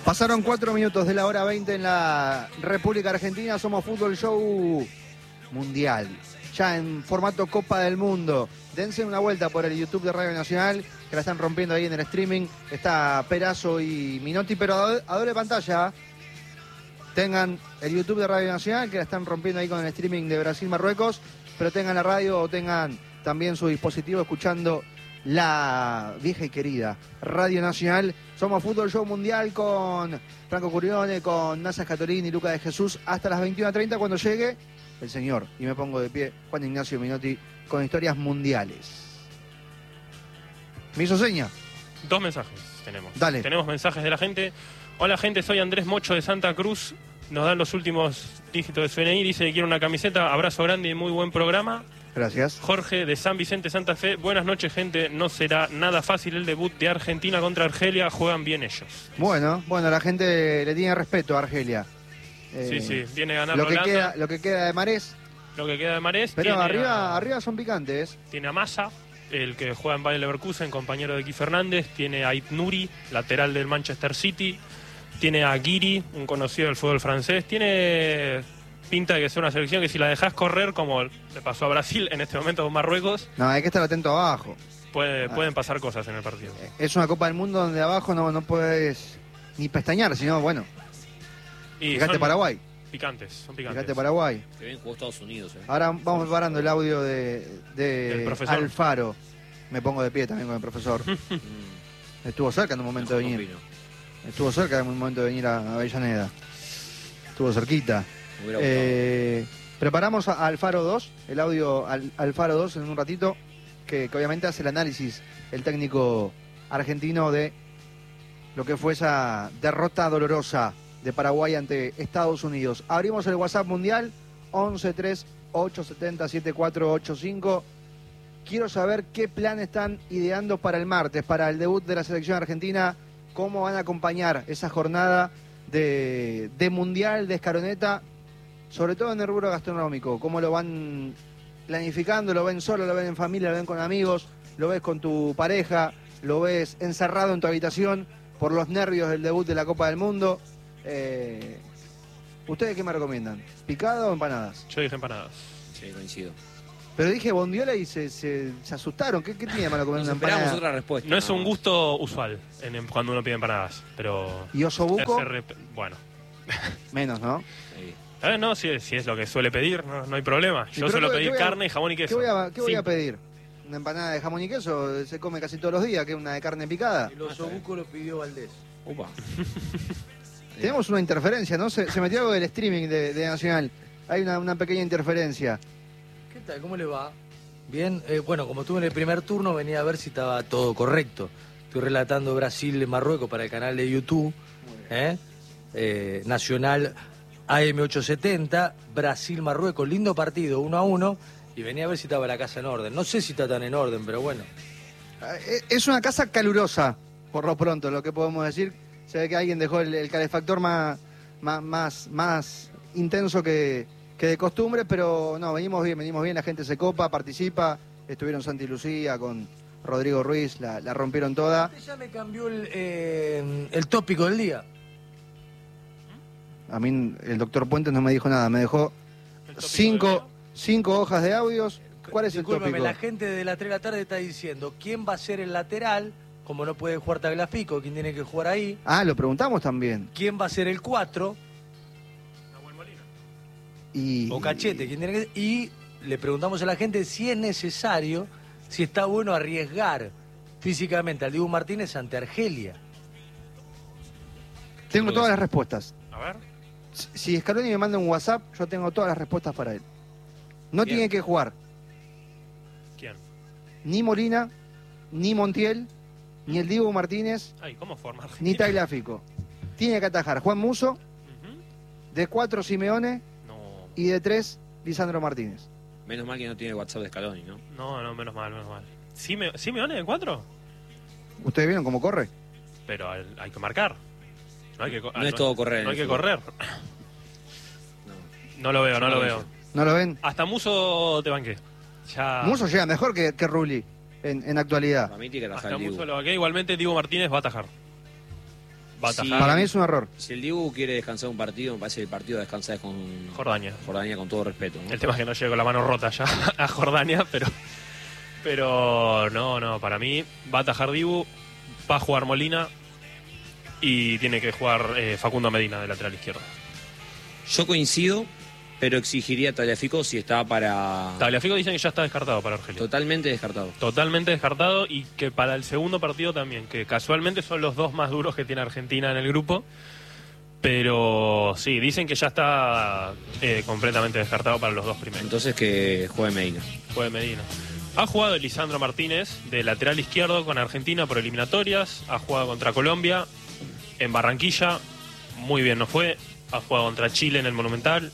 Pasaron 4 minutos de la hora 20 en la República Argentina. Somos Fútbol Show Mundial, ya en formato Copa del Mundo. Dense una vuelta por el YouTube de Radio Nacional, que la están rompiendo ahí en el streaming. Está Perazo y Minotti, pero a doble pantalla. Tengan el YouTube de Radio Nacional, que la están rompiendo ahí con el streaming de Brasil-Marruecos, pero tengan la radio o tengan también su dispositivo escuchando la vieja y querida Radio Nacional. Somos Fútbol Show Mundial con Franco Curione, con Nasa Scatolini y Luca de Jesús hasta las 21:30 cuando llegue el señor, y me pongo de pie, Juan Ignacio Minotti, con historias mundiales. ¿Me hizo seña? 2 mensajes tenemos. Dale. Tenemos mensajes de la gente. Hola gente, soy Andrés Mocho de Santa Cruz. Nos dan los últimos dígitos de su DNI. Dice que quiere una camiseta. Abrazo grande y muy buen programa. Gracias. Jorge de San Vicente, Santa Fe. Buenas noches, gente. No será nada fácil el debut de Argentina contra Argelia. Juegan bien ellos. Bueno, la gente le tiene respeto a Argelia. Sí, viene a ganar lo que Holanda. queda de Marés. Lo que queda de Marés. Pero arriba son picantes. Tiene a Massa, el que juega en Bayer Leverkusen, compañero de Ki Fernández. Tiene a Ait Nouri, lateral del Manchester City. Tiene a Guiri, un conocido del fútbol francés. Tiene pinta de que sea una selección que si la dejas correr, como le pasó a Brasil en este momento con Marruecos... No, hay que estar atento abajo. Pueden pasar cosas en el partido. Es una Copa del Mundo donde abajo no puedes ni pestañear, sino, bueno... Y fíjate Paraguay. Son picantes. Fíjate Paraguay. Que bien jugó Estados Unidos. Ahora vamos preparando el audio de profesor Alfaro. Me pongo de pie también con el profesor. Estuvo cerca en un momento de venir. Estuvo cerca en un momento de venir a Avellaneda. Estuvo cerquita. Preparamos a Alfaro 2, el audio Alfaro 2 en un ratito, que obviamente hace el análisis el técnico argentino de lo que fue esa derrota dolorosa de Paraguay ante Estados Unidos. Abrimos el WhatsApp mundial 1138707485. Quiero saber qué plan están ideando para el martes, para el debut de la selección argentina. Cómo van a acompañar esa jornada de mundial de Escaroneta, sobre todo en el rubro gastronómico. Cómo lo van planificando, lo ven solo, lo ven en familia, lo ven con amigos, lo ves con tu pareja, lo ves encerrado en tu habitación por los nervios del debut de la Copa del Mundo. ¿Ustedes qué me recomiendan? ¿Picada o empanadas? Yo dije empanadas. Sí, coincido. Pero dije bondiola y se asustaron. ¿Qué tiene malo comer una empanada? Esperamos otra respuesta. No es un gusto usual cuando uno pide empanadas, pero... ¿Y osobuco? Bueno. Menos, ¿no? Sí. No, si es lo que suele pedir, no hay problema. Yo suelo pedir carne, jamón y queso. ¿Qué voy a pedir? ¿Una empanada de jamón y queso? Se come casi todos los días, que es una de carne picada. El osobuco lo pidió Valdés. Upa. Tenemos una interferencia, ¿no? Se metió algo del streaming de Nacional. Hay una pequeña interferencia. ¿Qué tal? ¿Cómo le va? Bien, bueno, como estuve en el primer turno, venía a ver si estaba todo correcto. Estoy relatando Brasil-Marruecos para el canal de YouTube. Nacional AM870, Brasil-Marruecos, lindo partido, 1-1. Y venía a ver si estaba la casa en orden. No sé si está tan en orden, pero bueno. Es una casa calurosa, por lo pronto, lo que podemos decir. Se ve que alguien dejó el calefactor más intenso que de costumbre, pero no, venimos bien, la gente se copa, participa. Estuvieron Santi y Lucía con Rodrigo Ruiz, la rompieron toda. Ya me cambió el tópico del día. A mí el doctor Puentes no me dijo nada, me dejó 5 hojas de audios. ¿Cuál es Discúlpeme, el tópico? la gente de la 3 de la tarde está diciendo quién va a ser el lateral, como no puede jugar Tagliafico, quién tiene que jugar ahí. Ah, lo preguntamos también. ¿Quién va a ser el 4? O Cachete, ¿quién tiene que ser? Y le preguntamos a la gente si es necesario, si está bueno arriesgar físicamente al Dibu Martínez ante Argelia. Tengo todas las respuestas. A ver. Si Scaloni me manda un WhatsApp, yo tengo todas las respuestas para él. No Bien. tiene que jugar ¿Quién? ni Molina, ni Montiel, ni el Dibu Martínez, Ay, ¿cómo forma ni Argentina? Tagliafico. Tiene que atajar Juan Musso, Ujú. de 4 Simeone No, y de 3 Lisandro Martínez. Menos mal que no tiene WhatsApp de Scaloni, ¿no? no, menos mal. ¿Simeone de 4? ¿Ustedes vieron cómo corre? Pero hay que marcar. No es todo correr. No hay en que el fútbol. correr. No lo veo. ¿No lo ven? Hasta Muso te banqué. Ya... Musso llega mejor que Rulli en actualidad. Para mí tiene que atajar Hasta el Dibu. Muso lo banqué. Igualmente Dibu Martínez va a atajar. va a atajar. Sí. Para mí es un error. Si el Dibu quiere descansar un partido, me parece que el partido a descansar es con Jordania. Jordania, con todo respeto, ¿no? El tema es que no llegue con la mano rota ya a Jordania, pero no, para mí va a atajar Dibu, va a jugar Molina y tiene que jugar Facundo Medina de lateral izquierdo. Yo coincido, pero exigiría a Tagliafico si está para... Tagliafico dicen que ya está descartado para Argelia. Totalmente descartado. Totalmente descartado, y que para el segundo partido también, que casualmente son los dos más duros que tiene Argentina en el grupo. Pero sí, dicen que ya está completamente descartado para los dos primeros. Entonces que juegue Medina. Juega Medina. Ha jugado Lisandro Martínez de lateral izquierdo con Argentina por eliminatorias. Ha jugado contra Colombia en Barranquilla. Muy bien no fue. Ha jugado contra Chile en el Monumental.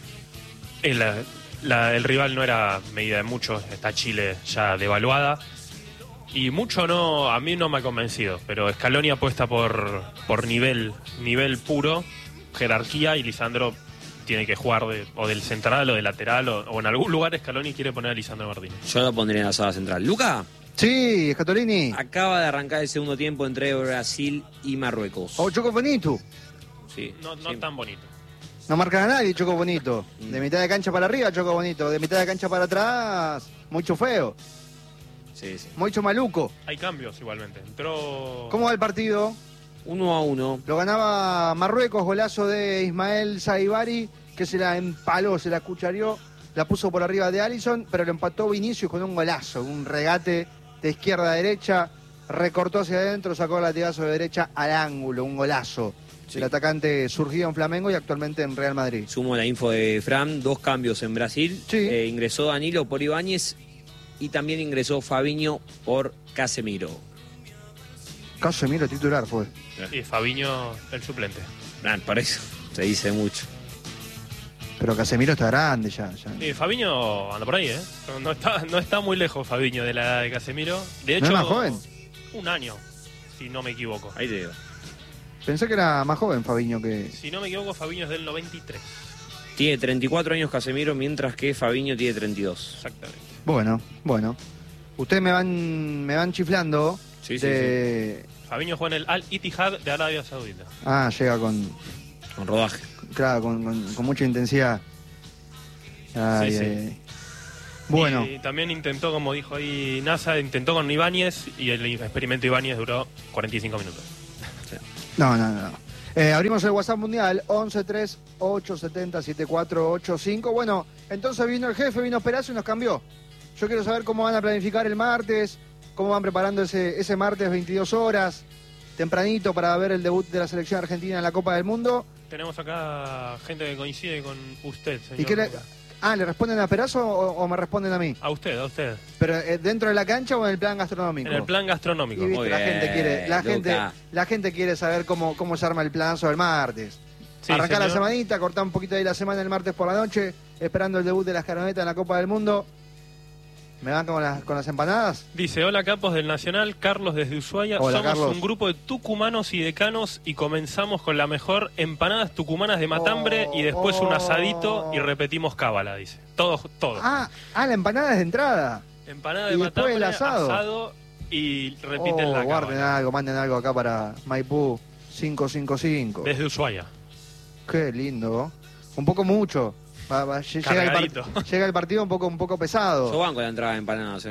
El rival no era medida de mucho. Está Chile ya devaluada. Y mucho no, a mí no me ha convencido. Pero Scaloni apuesta por nivel puro, jerarquía, y Lisandro tiene que jugar o del central o de lateral, o en algún lugar Scaloni quiere poner a Lisandro Martínez. Yo lo pondría en la sala central. Luca, Sí, Scatolini. acaba de arrancar el segundo tiempo entre Brasil y Marruecos. O Choco Bonito. Sí, No sí. tan bonito. No marcan a nadie, Choco Bonito. De mitad de cancha para arriba, Choco Bonito. De mitad de cancha para atrás, mucho feo. Sí, sí. Mucho maluco. Hay cambios igualmente. Entró... ¿Cómo va el partido? 1-1. Lo ganaba Marruecos, golazo de Ismael Saibari, que se la empaló, se la cuchareó, la puso por arriba de Alisson, pero lo empató Vinicius con un golazo, un regate de izquierda a derecha, recortó hacia adentro, sacó el latigazo de derecha al ángulo, un golazo. Sí. El atacante surgido en Flamengo y actualmente en Real Madrid. Sumo la info de Fran, 2 cambios en Brasil. Sí. Ingresó Danilo por Ibáñez y también ingresó Fabinho por Casemiro. Casemiro titular fue. Y Fabinho el suplente. Por eso se dice mucho. Pero Casemiro está grande ya. Y Fabinho anda por ahí, ¿eh? No está muy lejos Fabinho de la edad de Casemiro. De hecho, ¿No es más joven? Un año, si no me equivoco. Ahí te digo. Pensé que era más joven Fabiño que... Si no me equivoco, Fabinho es del 93. Tiene 34 años Casemiro, mientras que Fabinho tiene 32. Exactamente. Bueno. Ustedes me van chiflando Sí, de... Fabinho juega en el Al Ittihad de Arabia Saudita. Ah, llega con... Con rodaje. Claro, con mucha intensidad. Ay, Sí, sí. ay. Bueno, Y también intentó, como dijo ahí NASA, intentó con Ibáñez, y el experimento Ibáñez duró 45 minutos. no. Abrimos el WhatsApp mundial 1138707485. Bueno, entonces vino el jefe, vino Perazo y nos cambió. Yo quiero saber cómo van a planificar el martes, cómo van preparando ese martes 22 horas, tempranito, para ver el debut de la selección argentina en la Copa del Mundo. Tenemos acá gente que coincide con usted, señor. ¿Y qué le responden a Perazo o me responden a mí? A usted. ¿Pero dentro de la cancha o en el plan gastronómico? En el plan gastronómico. Y viste, Muy la bien, gente quiere, Luca. la gente quiere saber cómo se arma el planazo del martes. Sí, Arrancar la señor. semanita, cortar un poquito ahí la semana el martes por la noche, esperando el debut de las caronetas en la Copa del Mundo. ¿Me van con las empanadas? Dice, hola capos del Nacional, Carlos desde Ushuaia. Hola, Somos Carlos. un grupo de tucumanos y decanos y comenzamos con la mejor empanadas tucumanas de matambre y después un asadito y repetimos cábala, dice. Todo. Ah, la empanada es de entrada. Empanada de y después matambre, el asado. y repiten la guarden cábala. algo, manden algo acá para Maipú 555. Desde Ushuaia. Qué lindo. Un poco mucho. Cargadito. Llega el partido un poco pesado. Yo banco la entrada de empanadas,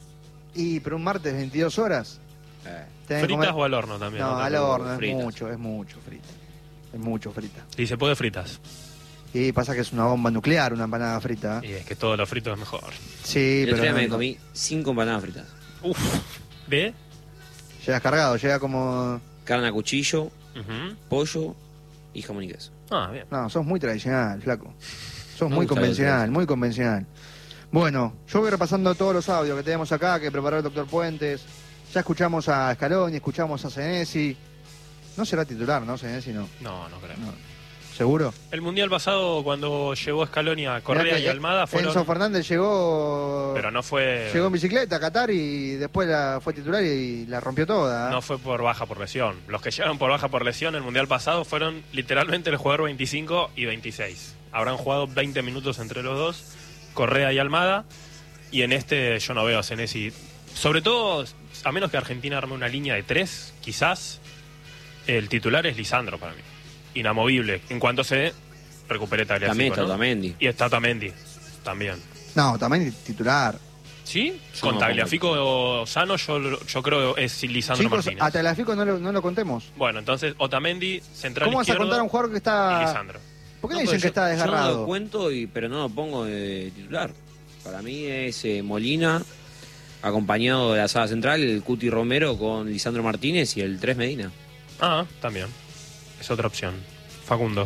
Pero un martes 22 horas. Tenés que ¿Fritas comer- o al horno también? No, te al preocupes. horno, fritas. es mucho frita. Es mucho frita. Dice, puede fritas. Y pasa que es una bomba nuclear una empanada frita. Y es que todo lo frito es mejor. Sí, El otro día pero me no- comí 5 empanadas fritas. Uf. ¿De? llegas cargado, llega como... Carne a cuchillo, Ujú. pollo y jamón y queso. Ah, bien. No, sos muy tradicional, flaco. Sos Me muy gusta convencional, eso. muy convencional. Bueno, yo voy repasando todos los audios que tenemos acá, que preparó el doctor Puentes. Ya escuchamos a Scaloni, escuchamos a Senesi. No será titular, ¿no? Senesi no. No creo. No. ¿Seguro? El mundial pasado, cuando llevó Scaloni a Correa Mirá que y Almada, fueron... Enzo Fernández llegó... Pero no fue... Llegó en bicicleta a Qatar y después fue titular y la rompió toda. No fue por baja por lesión. Los que llegaron por baja por lesión el mundial pasado fueron literalmente el jugador 25 y 26. Habrán jugado 20 minutos entre los dos, Correa y Almada. Y en este yo no veo a Senesi. Sobre todo, a menos que Argentina arme una línea de 3, quizás. El titular es Lisandro para mí. Inamovible. En cuanto se recupere Tagliafico, También está ¿no? Otamendi. Y está Otamendi también. No, también titular. ¿Sí? Yo Con no Tagliafico sano yo creo es Lisandro Chicos, Martínez. a Tagliafico no lo contemos. Bueno, entonces Otamendi, central ¿Cómo vas a izquierdo, contar a un jugador que y está...? Lisandro. ¿Por qué No, dicen pero que está Yo no desgarrado? lo cuento, pero no lo pongo de titular. Para mí es Molina, acompañado de la sala central, el Cuti Romero con Lisandro Martínez y el 3 Medina. Ah, también. Es otra opción. Facundo.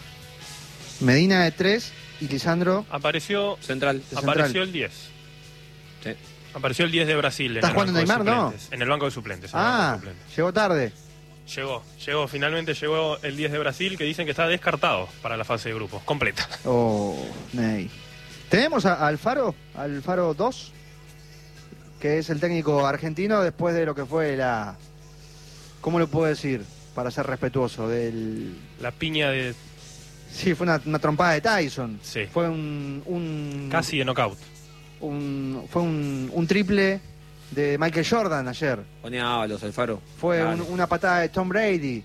Medina de 3 y Lisandro... Apareció Central. Apareció el 10. Sí. Apareció el 10 de Brasil. ¿Está jugando Neymar, no? En el banco de suplentes. en el banco Ah, de suplentes. llegó tarde. Finalmente llegó el 10 de Brasil, que dicen que está descartado para la fase de grupos, completa. Oh, Ney. Tenemos a Alfaro 2, que es el técnico argentino después de lo que fue la... ¿Cómo lo puedo decir? Para ser respetuoso, del... La piña de Sí, fue una trompada de Tyson. Sí. Fue un casi de knockout. fue un triple de Michael Jordan ayer. Pone a Ábalos, Alfaro. Fue Dale. una patada de Tom Brady.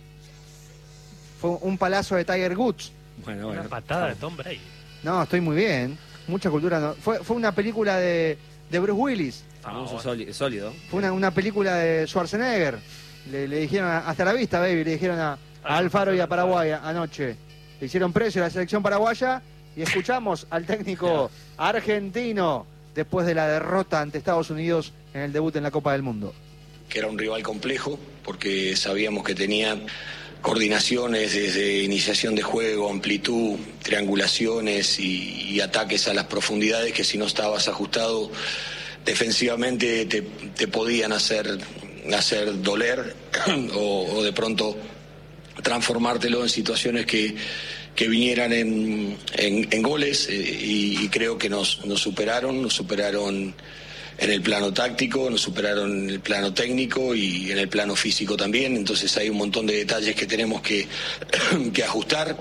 Fue un palazo de Tiger Woods. Bueno, Una patada de Tom Brady. No, estoy muy bien. Mucha cultura. No. Fue una película de Bruce Willis. Famoso bueno. sólido. Fue una película de Schwarzenegger. Le dijeron hasta la vista, baby. Le dijeron a Alfaro y a Paraguay anoche. Le hicieron precio a la selección paraguaya y escuchamos al técnico argentino después de la derrota ante Estados Unidos en el debut en la Copa del Mundo. Que era un rival complejo porque sabíamos que tenía coordinaciones desde iniciación de juego, amplitud, triangulaciones y ataques a las profundidades que si no estabas ajustado defensivamente te podían hacer doler o de pronto transformártelo en situaciones que vinieran en goles y creo que nos superaron en el plano táctico, nos superaron en el plano técnico y en el plano físico también, entonces hay un montón de detalles que tenemos que ajustar.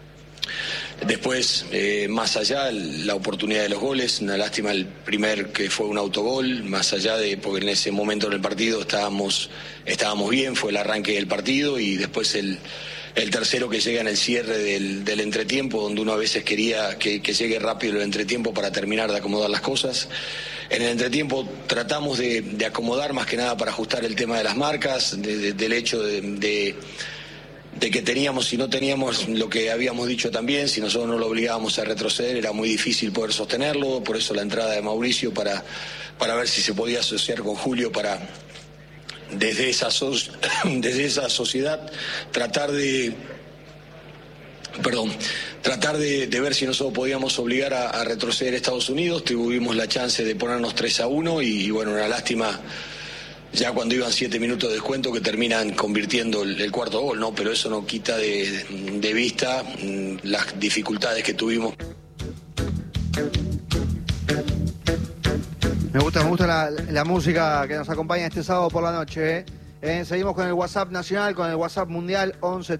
Después, más allá, la oportunidad de los goles, una lástima el primer que fue un autogol, más allá de, porque en ese momento del partido estábamos bien, fue el arranque del partido y después el tercero que llega en el cierre del entretiempo, donde uno a veces quería que llegue rápido el entretiempo para terminar de acomodar las cosas. En el entretiempo tratamos de acomodar más que nada para ajustar el tema de las marcas, del hecho de que teníamos y no teníamos lo que habíamos dicho también, si nosotros no lo obligábamos a retroceder era muy difícil poder sostenerlo, por eso la entrada de Mauricio para ver si se podía asociar con Julio para desde esa sociedad tratar de ver si nosotros podíamos obligar a retroceder a Estados Unidos. Tuvimos la chance de ponernos 3-1 y bueno, una lástima ya cuando iban 7 minutos de descuento que terminan convirtiendo el cuarto gol, ¿no? Pero eso no quita de vista las dificultades que tuvimos. Me gusta la música que nos acompaña este sábado por la noche. Seguimos con el WhatsApp nacional, con el WhatsApp mundial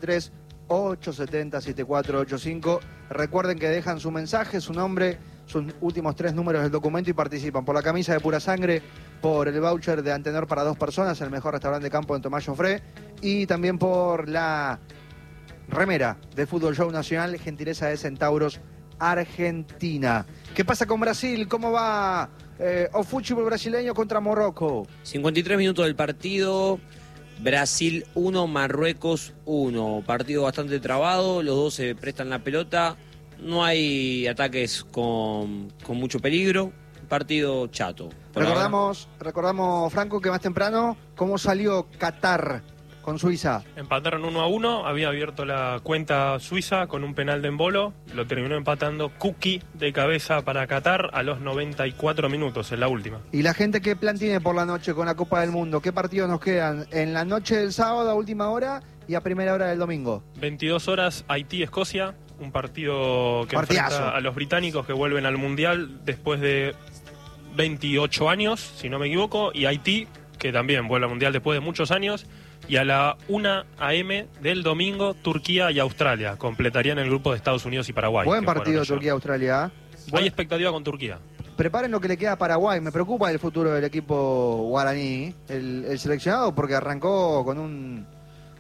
1138707485. Recuerden que dejan su mensaje, su nombre, sus últimos 3 números del documento y participan por la camisa de Pura Sangre, por el voucher de Antenor para 2 personas, el mejor restaurante de campo en Tomás Joffre, y también por la remera del Fútbol Show Nacional, gentileza de Centauros Argentina. ¿Qué pasa con Brasil? ¿Cómo va o fútbol brasileño contra Morocco? 53 minutos del partido. Brasil 1, Marruecos 1. Partido bastante trabado, los dos se prestan la pelota. No hay ataques con mucho peligro. Partido chato. Recordamos, Franco, que más temprano, ¿cómo salió Qatar con Suiza? Empataron 1-1, había abierto la cuenta Suiza con un penal de Embolo, lo terminó empatando Kuki de cabeza para Qatar a los 94 minutos, en la última. ¿Y la gente qué plan tiene por la noche con la Copa del Mundo? ¿Qué partidos nos quedan? En la noche del sábado a última hora y a primera hora del domingo. 22 horas, Haití-Escocia, un partido que Partidazo. enfrenta a los británicos que vuelven al Mundial después de 28 años, si no me equivoco, y Haití, que también vuelve al Mundial después de muchos años, y a la 1 a.m. del domingo, Turquía y Australia completarían el grupo de Estados Unidos y Paraguay. Buen que partido fueron allá. Turquía-Australia. Hay expectativa con Turquía. Preparen lo que le queda a Paraguay. Me preocupa el futuro del equipo guaraní, el seleccionado, porque arrancó con un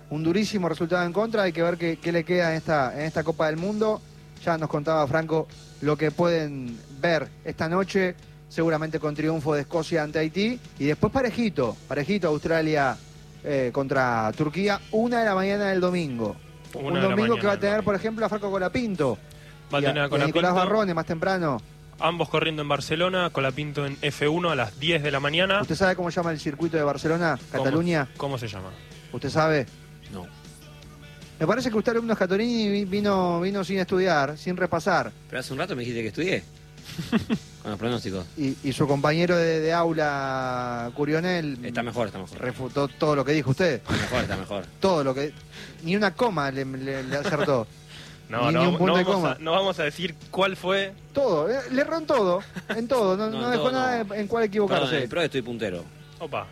un durísimo resultado en contra. Hay que ver qué le queda en esta Copa del Mundo. Ya nos contaba Franco lo que pueden ver esta noche, seguramente con triunfo de Escocia ante Haití. Y después parejito Australia contra Turquía, 1 de la mañana del domingo. Un domingo que va a tener, por ejemplo, a Franco Colapinto. Va a tener a Colapinto. Nicolás Barrone más temprano. Ambos corriendo en Barcelona, Colapinto en F1 a las 10 de la mañana. ¿Usted sabe cómo se llama el circuito de Barcelona, Cataluña? ¿Cómo se llama? ¿Usted sabe? No. Me parece que usted, alumno Scatolini, vino sin estudiar, sin repasar. Pero hace un rato me dijiste que estudié. Con los pronósticos. Y su compañero de aula, Curionel, Está mejor. refutó todo lo que dijo usted. Está mejor. Todo lo que... Ni una coma le acertó. No, Ni un punto de coma. no vamos a decir cuál fue. Todo, le erró en todo. En todo. No dejó todo, nada en cuál equivocarse. Perdón, en el pro estoy puntero. Opa.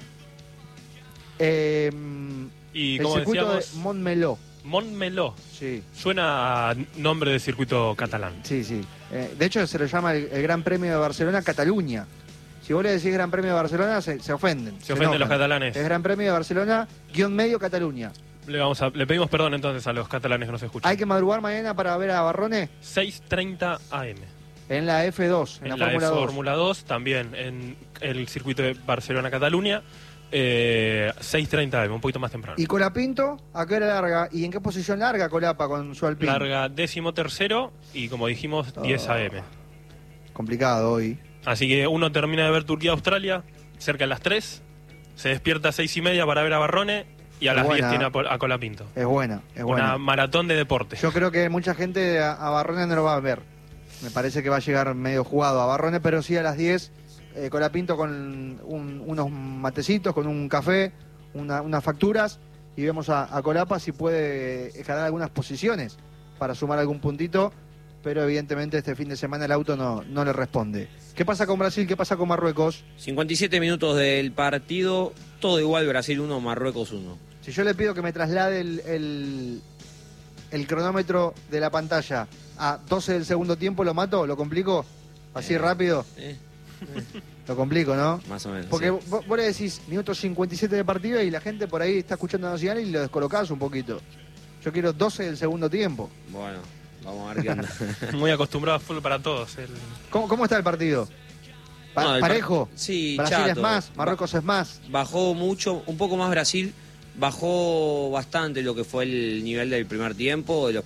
Y El como circuito decíamos, de Montmeló. Montmeló. Sí, Suena a nombre de circuito catalán. sí. De hecho, se lo llama el Gran Premio de Barcelona Cataluña. Si vos le decís Gran Premio de Barcelona, se ofenden. Se ofenden enojan. los catalanes. Es Gran Premio de Barcelona, _medio Cataluña. Le pedimos perdón entonces a los catalanes que nos escuchan. Hay que madrugar mañana para ver a Barrone 6:30 AM. en la F2, en la Fórmula 2. Fórmula 2, también en el circuito de Barcelona-Cataluña, 6:30 AM, un poquito más temprano. ¿Y Colapinto a qué hora larga? ¿Y en qué posición larga Colapa con su Alpine? Larga 13º y como dijimos 10 AM. Complicado hoy. Así que uno termina de ver Turquía-Australia cerca de las 3, se despierta a 6:30 para ver a Barrone y a Es las buena. 10 tiene a Colapinto. Es buena. Una maratón de deporte. Yo creo que mucha gente a Barrone no lo va a ver. Me parece que va a llegar medio jugado a Barrone, pero sí a las 10, Colapinto con unos matecitos, con un café, unas facturas, y vemos a Colapa si puede escalar algunas posiciones para sumar algún puntito, pero evidentemente este fin de semana el auto no le responde. ¿Qué pasa con Brasil? ¿Qué pasa con Marruecos? 57 minutos del partido, todo igual, Brasil 1, Marruecos 1. Si yo le pido que me traslade el cronómetro de la pantalla a 12 del segundo tiempo, ¿lo mato? ¿Lo complico? ¿Así rápido? Lo complico, ¿no? Más o menos. Porque sí. vos le decís minutos 57 de partido y la gente por ahí está escuchando Nacional y lo descolocás un poquito. Yo quiero 12 del segundo tiempo. Bueno, vamos a ver qué onda. Muy acostumbrado a fútbol para todos. ¿Cómo está el partido? No, ¿Parejo? Sí, Brasil chato. es más, Marruecos es más. Bajó mucho, un poco más Brasil, bajó bastante lo que fue el nivel del primer tiempo, de los